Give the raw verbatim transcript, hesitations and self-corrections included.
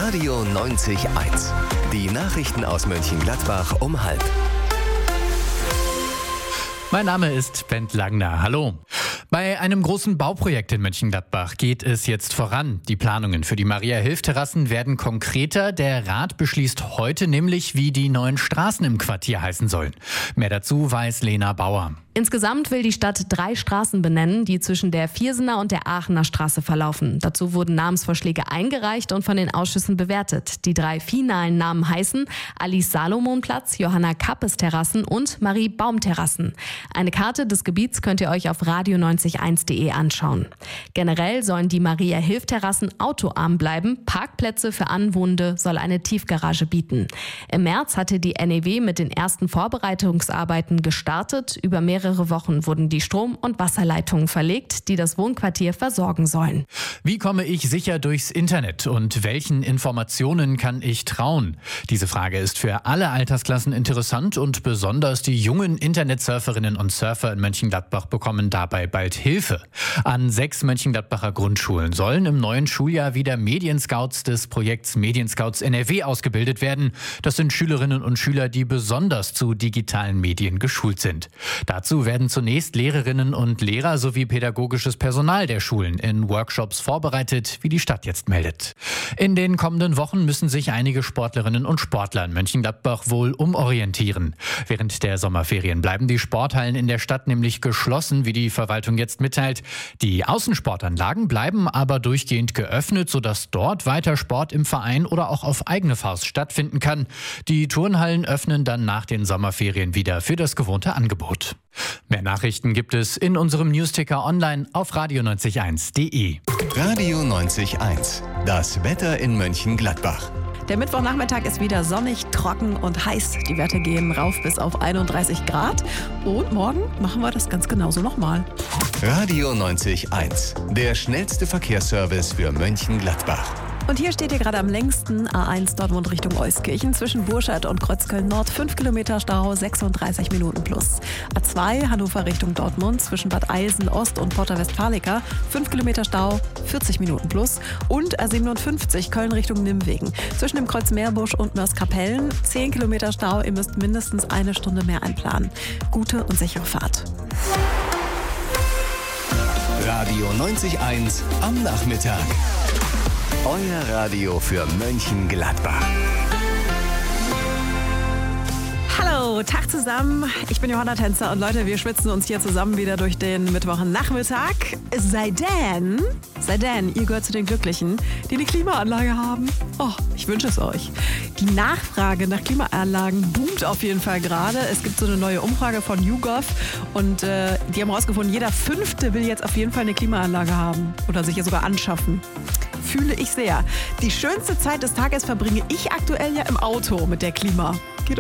Radio neunzig Komma eins. Die Nachrichten aus Mönchengladbach um halb. Mein Name ist Bent Langner. Hallo. Bei einem großen Bauprojekt in Mönchengladbach geht es jetzt voran. Die Planungen für die Maria-Hilf-Terrassen werden konkreter. Der Rat beschließt heute nämlich, wie die neuen Straßen im Quartier heißen sollen. Mehr dazu weiß Lena Bauer. Insgesamt will die Stadt drei Straßen benennen, die zwischen der Viersener und der Aachener Straße verlaufen. Dazu wurden Namensvorschläge eingereicht und von den Ausschüssen bewertet. Die drei finalen Namen heißen Alice-Salomon-Platz, Johanna-Kappes-Terrassen und Marie-Baum-Terrassen. Eine Karte des Gebiets könnt ihr euch auf radio neunzig Komma eins punkt de anschauen. Generell sollen die Maria-Hilf-Terrassen autoarm bleiben. Parkplätze für Anwohnende soll eine Tiefgarage bieten. Im März hatte die N E W mit den ersten Vorbereitungsarbeiten gestartet. Über mehrere Mehrere Wochen wurden die Strom- und Wasserleitungen verlegt, die das Wohnquartier versorgen sollen. Wie komme ich sicher durchs Internet und welchen Informationen kann ich trauen? Diese Frage ist für alle Altersklassen interessant und besonders die jungen Internetsurferinnen und Surfer in Mönchengladbach bekommen dabei bald Hilfe. An sechs Mönchengladbacher Grundschulen sollen im neuen Schuljahr wieder Medienscouts des Projekts Medienscouts N R W ausgebildet werden. Das sind Schülerinnen und Schüler, die besonders zu digitalen Medien geschult sind. Dazu werden zunächst Lehrerinnen und Lehrer sowie pädagogisches Personal der Schulen in Workshops vorbereitet, wie die Stadt jetzt meldet. In den kommenden Wochen müssen sich einige Sportlerinnen und Sportler in Mönchengladbach wohl umorientieren. Während der Sommerferien bleiben die Sporthallen in der Stadt nämlich geschlossen, wie die Verwaltung jetzt mitteilt. Die Außensportanlagen bleiben aber durchgehend geöffnet, sodass dort weiter Sport im Verein oder auch auf eigene Faust stattfinden kann. Die Turnhallen öffnen dann nach den Sommerferien wieder für das gewohnte Angebot. Mehr Nachrichten gibt es in unserem Newsticker online auf radio neunzig Komma eins punkt de. Radio neunzig Komma eins. Das Wetter in Mönchengladbach. Der Mittwochnachmittag ist wieder sonnig, trocken und heiß. Die Werte gehen rauf bis auf einunddreißig Grad. Und morgen machen wir das ganz genauso nochmal. Radio neunzig Komma eins. Der schnellste Verkehrsservice für Mönchengladbach. Und hier steht ihr gerade am längsten A eins Dortmund Richtung Euskirchen zwischen Burscheid und Kreuzköln-Nord. fünf Kilometer Stau, sechsunddreißig Minuten plus. A zwei Hannover Richtung Dortmund zwischen Bad Eilsen Ost und Porta Westfalica. fünf Kilometer Stau, vierzig Minuten plus. Und A siebenundfünfzig Köln Richtung Nimwegen zwischen dem Kreuz Meerbusch und Mörs-Kapellen. zehn Kilometer Stau, ihr müsst mindestens eine Stunde mehr einplanen. Gute und sichere Fahrt. Radio neunzig Komma eins am Nachmittag. Euer Radio für Mönchengladbach. Hallo, Tag zusammen. Ich bin Johanna Tänzer und Leute, wir schwitzen uns hier zusammen wieder durch den Mittwochnachmittag. Sei denn, sei denn, ihr gehört zu den Glücklichen, die eine Klimaanlage haben. Oh, ich wünsche es euch. Die Nachfrage nach Klimaanlagen boomt auf jeden Fall gerade. Es gibt so eine neue Umfrage von YouGov und äh, die haben herausgefunden, jeder Fünfte will jetzt auf jeden Fall eine Klimaanlage haben oder sich ja sogar anschaffen. Fühle ich sehr. Die schönste Zeit des Tages verbringe ich aktuell ja im Auto mit der Klima.